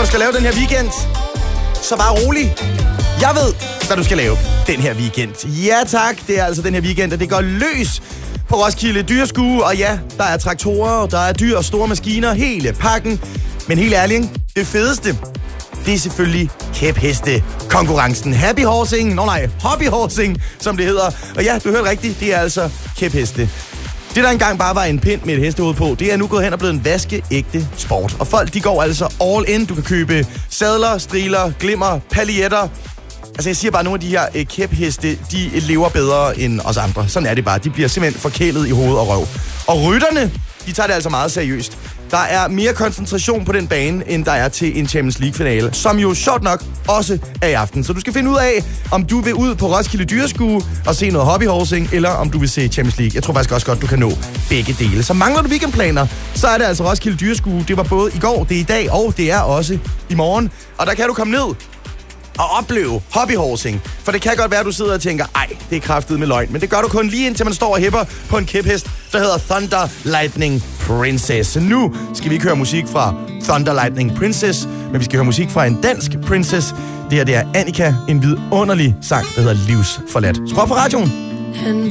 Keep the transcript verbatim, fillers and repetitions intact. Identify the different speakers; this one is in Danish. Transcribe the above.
Speaker 1: hvad du skal lave den her weekend? Så bare rolig. Jeg ved, hvad du skal lave den her weekend. Ja tak, det er altså den her weekend, og det går løs på Roskilde Dyrskue. Og ja, der er traktorer, der er dyr og store maskiner, hele pakken. Men helt ærligt, det fedeste, det er selvfølgelig kæpheste-konkurrencen. Happy Horsing, nå nej, Hobby Horsing, som det hedder. Og ja, du hørte rigtigt, det er altså kæpheste. Det, der engang bare var en pind med et hestehoved på, det er nu gået hen og blevet en vaskeægte sport. Og folk, de går altså all in. Du kan købe sadler, striler, glimmer, paljetter. Altså, jeg siger bare, at nogle af de her øh, kæpheste, de lever bedre end os andre. Sådan er det bare. De bliver simpelthen forkælet i hoved og røv. Og rytterne, de tager det altså meget seriøst. Der er mere koncentration på den bane, end der er til en Champions League-finale, som jo sjovt nok også er i aften. Så du skal finde ud af, om du vil ud på Roskilde Dyrskue og se noget hobbyhorsing, eller om du vil se Champions League. Jeg tror faktisk også godt, du kan nå begge dele. Så mangler du weekendplaner, så er det altså Roskilde Dyrskue. Det var både i går, det er i dag, og det er også i morgen. Og der kan du komme ned og opleve hobbyhorsing. For det kan godt være, at du sidder og tænker, ej, det er kraftet med løgn. Men det gør du kun lige indtil man står og hæpper på en kæphest, der hedder Thunder Lightning Princess. Nu skal vi ikke høre musik fra Thunder Lightning Princess, men vi skal høre musik fra en dansk princess. Det her, det er Annika, en vidunderlig sang, der hedder Livsforladt. Skru op for radioen.
Speaker 2: Han